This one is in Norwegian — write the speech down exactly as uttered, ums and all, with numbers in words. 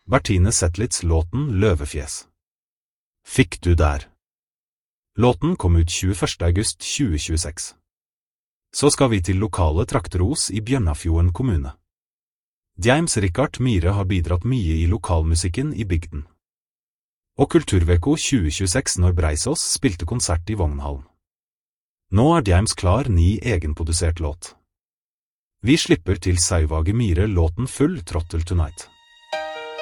Bertine Zetlitz låten Løvefjes. Fikk du der? Låten kom ut tjueførste august tjue tjueseks. Så skal vi til lokale trakteros i Bjørnafjorden kommune. James Rikard Myhre har bidratt mye i lokalmusikken i bygden. Og Kulturveko tjue tjueseks når Breisås spilte konsert i Vognhallen. Nå er James klar ny egenprodusert låt. Vi slipper til Sauvage Myhre låten Full Throttle Tonight.